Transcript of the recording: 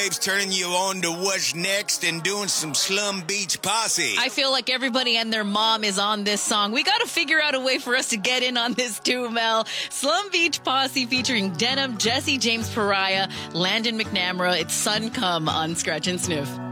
airwaves, turning you on to what's next and doing some Slum Beach Posse. I feel like everybody and their mom is on this song. We got to figure out a way for us to get in on this too, Mel. Slum Beach Posse featuring Denim, Jesse James Pariah, Landon McNamara. It's Sun Come on Scratch and Sniff.